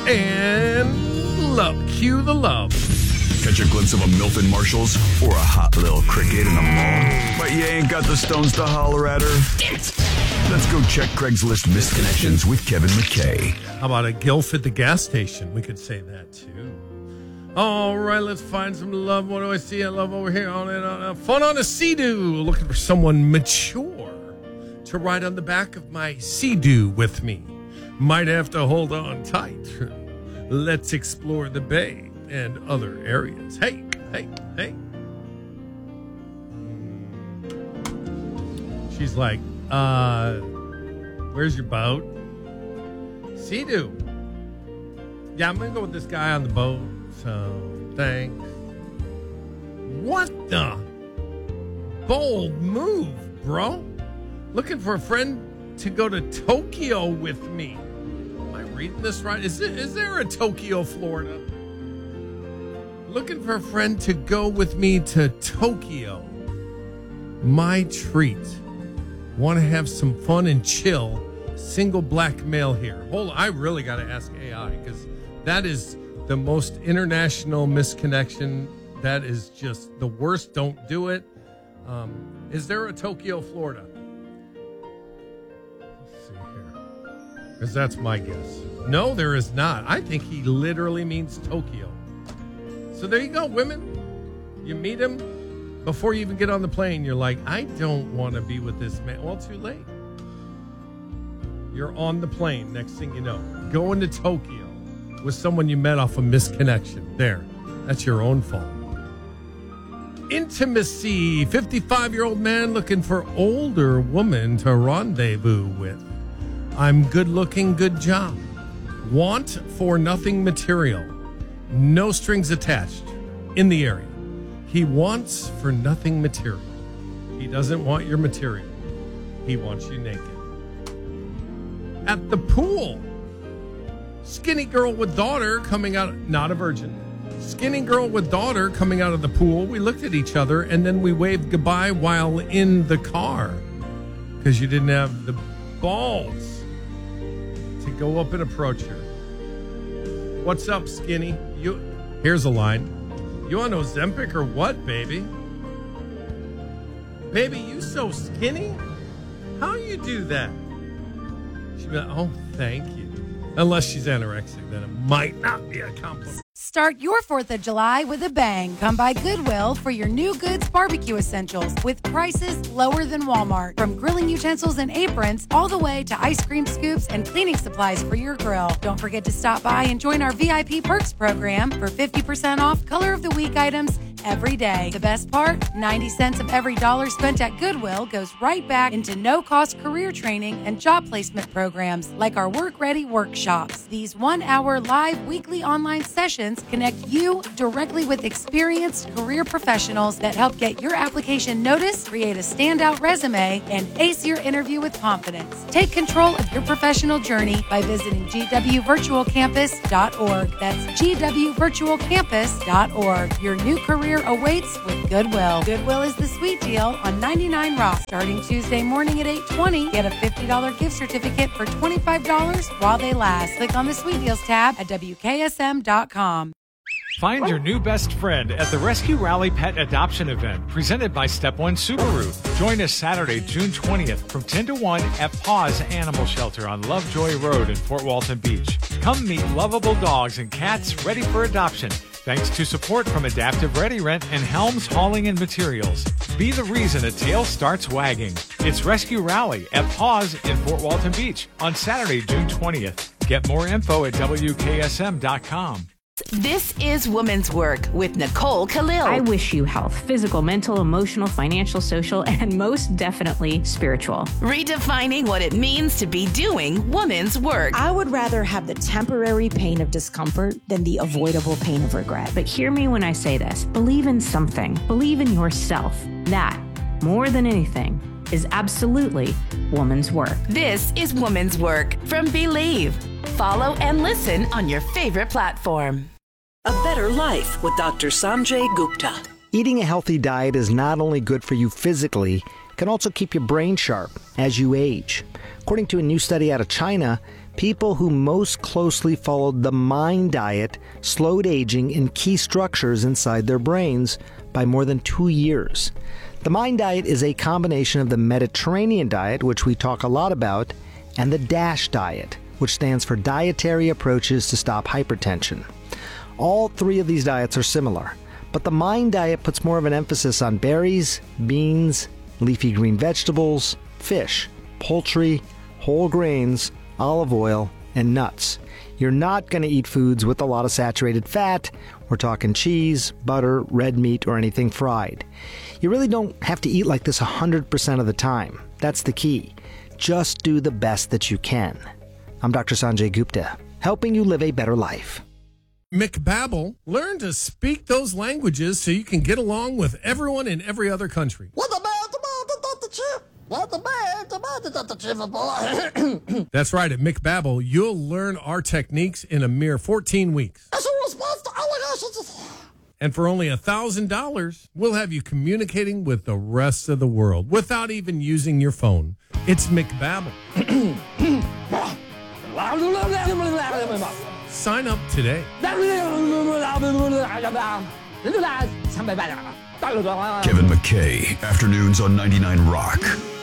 and love. Cue the love. Catch a glimpse of a MILF in Marshall's or a hot little cricket in the mall, but you ain't got the stones to holler at her? Damn it. Let's go check Craigslist Misconnections with Kevin McKay. How about a gilf at the gas station? We could say that, too. All right, let's find some love. What do I see? I love over here. Fun on a Sea-Doo. Looking for someone mature to ride on the back of my Sea-Doo with me. Might have to hold on tight. Let's explore the bay and other areas. Hey. She's like, where's your boat? Sea-Doo. Yeah, I'm going to go with this guy on the boat. So, thanks. What the? Bold move, bro. Looking for a friend to go to Tokyo with me. Am I reading this right? Is there a Tokyo, Florida? Looking for a friend to go with me to Tokyo. My treat. Want to have some fun and chill. Single black male here. Hold on, I really got to ask AI because that is the most international misconnection. That is just the worst. Don't do it. Is there a Tokyo, Florida? Let's see here. Because that's my guess. No, there is not. I think he literally means Tokyo. So there you go, women. You meet him. Before you even get on the plane, you're like, I don't want to be with this man. Well, too late. You're on the plane. Next thing you know, going to Tokyo with someone you met off a misconnection. There. That's your own fault. Intimacy. 55-year-old man looking for older woman to rendezvous with. I'm good looking, good job. Want for nothing material. No strings attached. In the area. He wants for nothing material. He doesn't want your material. He wants you naked. At the pool. Skinny girl with daughter coming out, not a virgin. Skinny girl with daughter coming out of the pool. We looked at each other and then we waved goodbye while in the car because you didn't have the balls to go up and approach her. What's up, Skinny? Here's a line. You want Ozempic or what, baby? Baby, you so skinny? How you do that? She'd be like, oh, thank you. Unless she's anorexic, then it might not be a compliment. Start your 4th of July with a bang. Come by Goodwill for your new goods barbecue essentials with prices lower than Walmart. From grilling utensils and aprons all the way to ice cream scoops and cleaning supplies for your grill. Don't forget to stop by and join our VIP Perks program for 50% off Color of the Week items every day. The best part, 90 cents of every dollar spent at Goodwill goes right back into no-cost career training and job placement programs like our Work Ready workshops. These 1-hour live weekly online sessions connect you directly with experienced career professionals that help get your application noticed, create a standout resume, and ace your interview with confidence. Take control of your professional journey by visiting gwvirtualcampus.org. That's gwvirtualcampus.org. Your new career awaits with Goodwill. Goodwill is the sweet deal on 99 Rock. Starting Tuesday morning at 8:20, get a $50 gift certificate for $25 while they last. Click on the Sweet Deals tab at WKSM.com. Find your new best friend at the Rescue Rally Pet Adoption Event presented by Step One Subaru. Join us Saturday, June 20th from 10 to 1 at Paws Animal Shelter on Lovejoy Road in Fort Walton Beach. Come meet lovable dogs and cats ready for adoption thanks to support from Adaptive Ready Rent and Helms Hauling and Materials. Be the reason a tail starts wagging. It's Rescue Rally at Paws in Fort Walton Beach on Saturday, June 20th. Get more info at WKSM.com. This is Women's Work with Nicole Khalil. I wish you health, physical, mental, emotional, financial, social, and most definitely spiritual. Redefining what it means to be doing women's work. I would rather have the temporary pain of discomfort than the avoidable pain of regret. But hear me when I say this. Believe in something. Believe in yourself. That, more than anything, is absolutely woman's work. This is Woman's Work from Believe. Follow and listen on your favorite platform. A Better Life with Dr. Sanjay Gupta. Eating a healthy diet is not only good for you physically, it can also keep your brain sharp as you age. According to a new study out of China, people who most closely followed the MIND diet slowed aging in key structures inside their brains by more than 2 years. The MIND diet is a combination of the Mediterranean diet, which we talk a lot about, and the DASH diet, which stands for Dietary Approaches to Stop Hypertension. All three of these diets are similar, but the MIND diet puts more of an emphasis on berries, beans, leafy green vegetables, fish, poultry, whole grains, olive oil, and nuts. You're not going to eat foods with a lot of saturated fat. We're talking cheese, butter, red meat, or anything fried. You really don't have to eat like this 100% of the time. That's the key. Just do the best that you can. I'm Dr. Sanjay Gupta, helping you live a better life. McBabble, learn to speak those languages so you can get along with everyone in every other country. That's right, at McBabble, you'll learn our techniques in a mere 14 weeks. And for only $1,000, we'll have you communicating with the rest of the world without even using your phone. It's McBabble. Sign up today. Kevin McKay, afternoons on 99 Rock.